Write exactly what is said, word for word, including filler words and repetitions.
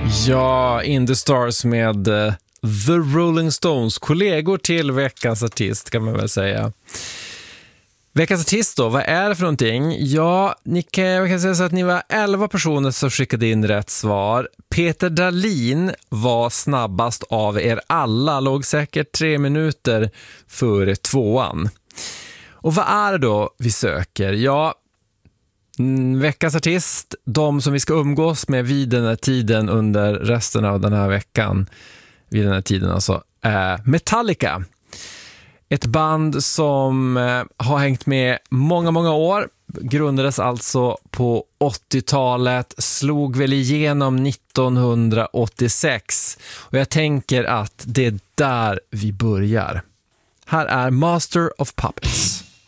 Ja, In the Stars med uh, The Rolling Stones, kollegor till veckans artist kan man väl säga. Veckans artist då, vad är det för någonting? Ja, ni kan, jag kan säga så att ni var elva personer som skickade in rätt svar. Peter Dahlin var snabbast av er alla, låg säkert tre minuter före tvåan. Och vad är det då vi söker? Ja, mm, veckans artist, de som vi ska umgås med vid den här tiden under resten av den här veckan, vid den här tiden alltså, är Metallica. Ett band som har hängt med många, många år. Grundades alltså på åttiotalet, slog väl igenom nittonhundraåttiosex. Och jag tänker att det är där vi börjar. Här är Master of Puppets.